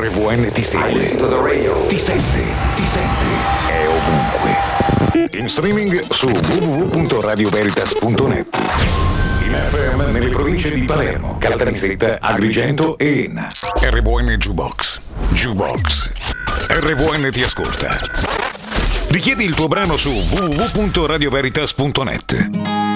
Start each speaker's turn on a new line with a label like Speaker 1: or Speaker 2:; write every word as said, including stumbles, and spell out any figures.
Speaker 1: R V N ti segue, ti sente, ti sente, è ovunque. In streaming su w w w punto radio veritas punto net. In F M nelle province di Palermo, Caltanissetta, Agrigento e Enna. R V N Jukebox. Jukebox. R V N ti ascolta. Richiedi il tuo brano su w w w punto radio veritas punto net.